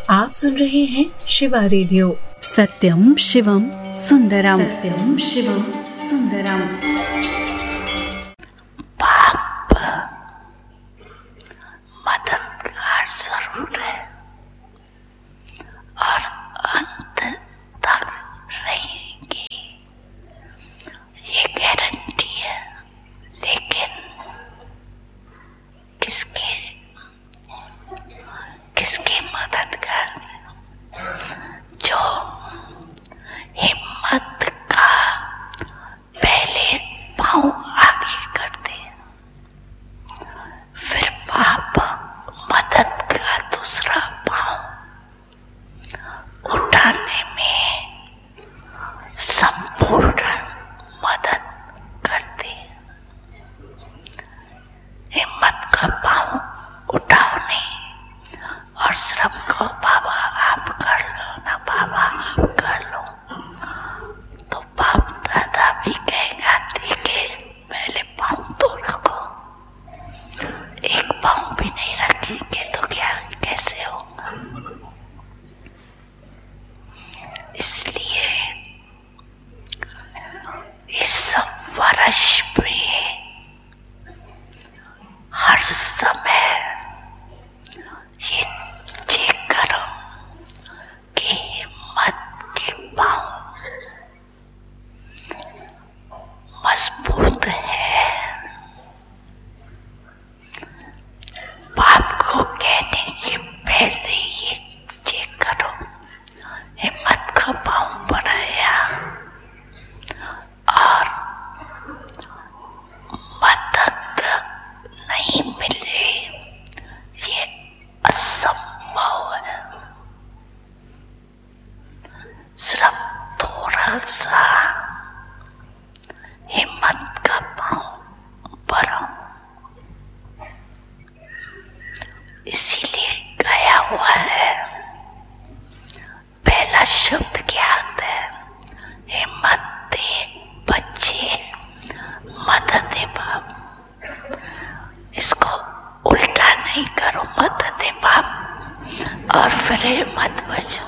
आप सुन रहे हैं शिवा रेडियो। सत्यम शिवम सुंदरम, सत्यम शिवम सुंदरम। बाप मददगार जरूर है और अंत तक रहेंगे, ये गारंटी है। लेकिन किसकी मददगार? जो हिम्मत का पहले पाँव आगे करते हैं, फिर बाप मदद का दूसरा पाँव उठाने में संपूर्ण मदद करते हैं। हिम्मत का पाँव उठाओ नहीं और सिर्फ को बाबा आप कर लो ना, बाबा आप कर लो, तो बाप दादा भी कहेगा देखे पहले पाँव तो रखो। एक पाँव भी नहीं रखेंगे तो क्या कैसे होगा? इसलिए इस वर्ष में हर समय ये चेक करो कि हिम्मत के पाँव मजबूत है। बाप को कहने के पहले ये चेक करो, हिम्मत का पाँव बढ़ाया और मदद नहीं मिले, ये असंभव है। सिर्फ थोड़ा सा हिम्मत का पाँव बढ़ाओ। इसीलिए गया हुआ है, पहला शब्द क्या आता है? हिम्मत दे बच्चे, मदद दे बाप। इसको उल्टा नहीं करो, मदद दे बाप और फिर हिम्मत बचो।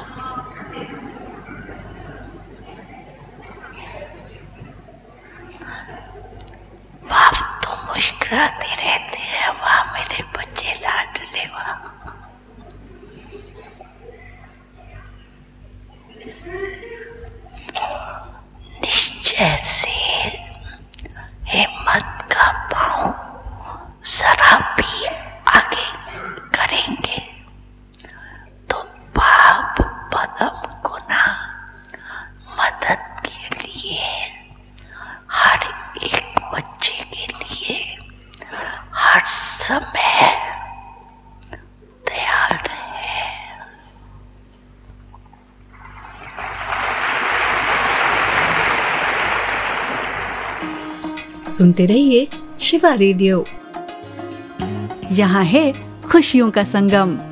बाप तो मुस्कुराते रहते हैं, वाह मेरे बच्चे लाडले, वाह। निश्चय से हिम्मत का पाँव जरा भी आगे करेंगे तो बाप पदम गुना मदद के लिए, हर एक बच्चे के लिए हर समय तैयार है। सुनते रहिए शिवा रेडियो। यहाँ है खुशियों का संगम।